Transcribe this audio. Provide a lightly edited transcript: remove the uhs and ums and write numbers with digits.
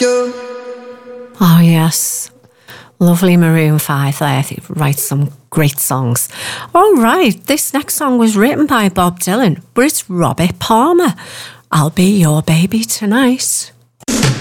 you. Oh, yes. Lovely Maroon 5 there. They write some great songs. All right, this next song was written by Bob Dylan, but it's Robert Palmer. I'll Be Your Baby Tonight.